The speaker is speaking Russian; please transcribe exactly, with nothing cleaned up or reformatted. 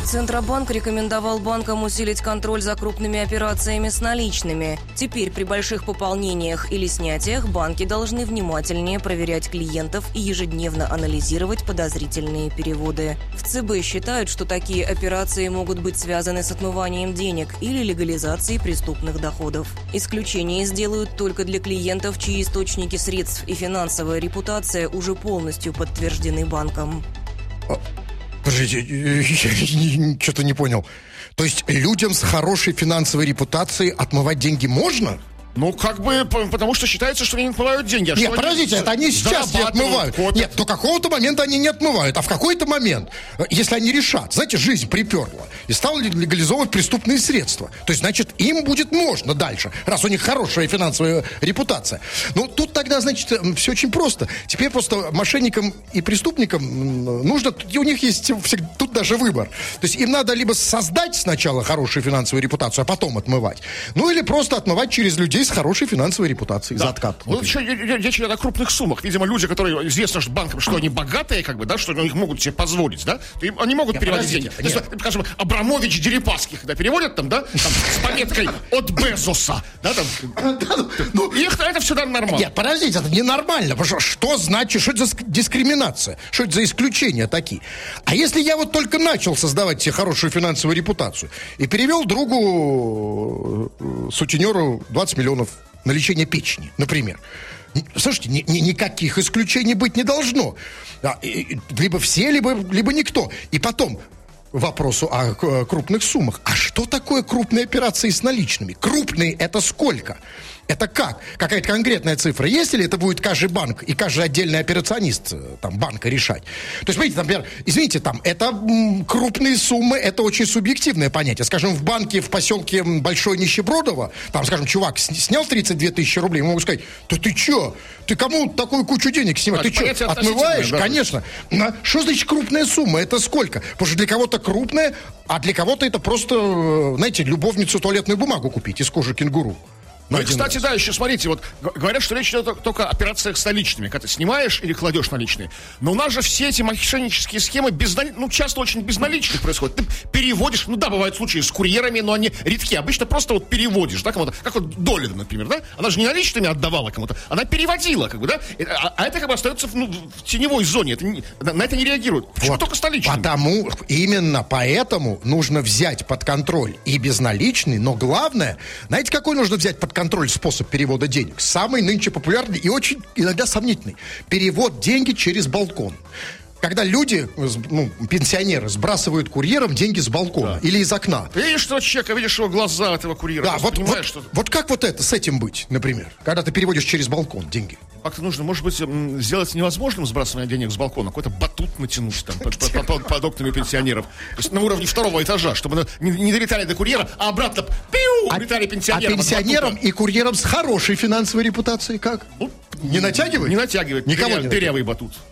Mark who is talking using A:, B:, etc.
A: Центробанк рекомендовал банкам усилить контроль за крупными операциями с наличными. Теперь при больших пополнениях или снятиях банки должны внимательнее проверять клиентов и ежедневно анализировать подозрительные переводы. В ЦБ считают, что такие операции могут быть связаны с отмыванием денег или легализацией преступных доходов. Исключение сделают только для клиентов, чьи источники средств и финансовая репутация уже полностью подтверждены банком.
B: Подождите, я что-то не понял. То есть людям с хорошей финансовой репутацией отмывать деньги можно?
C: Ну, как бы, потому что считается, что они не отмывают деньги. А
B: Нет,
C: что
B: подождите,
C: они
B: это они сейчас не отмывают.
C: Копят.
B: Нет, до какого-то момента они не отмывают. А в какой-то момент, если они решат, знаете, жизнь приперла и стала легализовывать преступные средства, то есть, значит, им будет можно дальше, раз у них хорошая финансовая репутация. Ну, тут тогда, значит, все очень просто. Теперь просто мошенникам и преступникам нужно, и у них есть всегда, тут даже выбор. То есть им надо либо создать сначала хорошую финансовую репутацию, а потом отмывать. Ну, или просто отмывать через людей с хорошей финансовой репутацией, да. За откат.
C: Вот еще речь идет о крупных суммах. Видимо, люди, которые известно что банкам, что они богатые, как бы, да, что они могут себе позволить, да, им, они могут нет, переводить деньги. Нет. Есть, скажем, Абрамович Дерипаски, когда переводят там, да, там, с пометкой от Безоса, да, там. Ну, их это всегда нормально.
B: Нет, подождите, это ненормально. Потому что что значит, что это за дискриминация? Что это за исключения такие? А если я вот только начал создавать себе хорошую финансовую репутацию и перевел другу сутенеру двадцать миллионов на лечение печени, например. Слушайте, ни, ни, никаких исключений быть не должно. Либо все, либо, либо никто. И потом вопросу о крупных суммах. А что такое крупные операции с наличными? Крупные это сколько? Это как? Какая-то конкретная цифра есть, или это будет каждый банк и каждый отдельный операционист там, банка решать? То есть, смотрите, там, например, извините, там, это м, крупные суммы, это очень субъективное понятие. Скажем, в банке в поселке Большой Нищебродово, там, скажем, чувак с- снял тридцать две тысячи рублей, ему могут сказать, да ты чё? Ты кому такую кучу денег снимаешь?
C: А,
B: ты чё, отмываешь? Да. Конечно. На, что значит крупная сумма? Это сколько? Потому что для кого-то крупная, а для кого-то это просто, знаете, любовницу туалетную бумагу купить из кожи кенгуру.
C: Ну и, кстати, раз. да, еще смотрите, вот говорят, что речь идет только о операциях с наличными, когда ты снимаешь или кладешь наличные. Но у нас же все эти мошеннические схемы без, ну, часто очень безналичных происходят. Ты переводишь, ну да, бывают случаи с курьерами, но они редки. Обычно просто вот переводишь, да, кому-то, как вот Долина, например, да? Она же не наличными отдавала кому-то, она переводила, как бы, да? А, а это как бы остается ну, в теневой зоне, это не, на это не реагируют. Почему вот, только с наличными?
B: Потому, именно поэтому нужно взять под контроль и безналичный, но главное, знаете, какой нужно взять под контроль способ перевода денег? Самый нынче популярный и очень иногда сомнительный. Перевод деньги через балкон. Когда люди, ну, пенсионеры, сбрасывают курьерам деньги с балкона да. или из окна.
C: Ты видишь этого человека, видишь его глаза этого курьера.
B: Да, вот, вот,
C: что...
B: вот как вот это, с этим быть, например, когда ты переводишь через балкон деньги?
C: Как-то нужно, может быть, сделать невозможным сбрасывание денег с балкона, какой-то батут натянуть там под, под, под, под окнами пенсионеров. То есть на уровне второго этажа, чтобы не, не долетали до курьера, а обратно пиу,
B: а,
C: летали пенсионерам.
B: А пенсионерам и курьерам с хорошей финансовой репутацией как? Ну, не натягивает?
C: Не натягивает.
B: Никого
C: Дыря,
B: не
C: дырявый батут.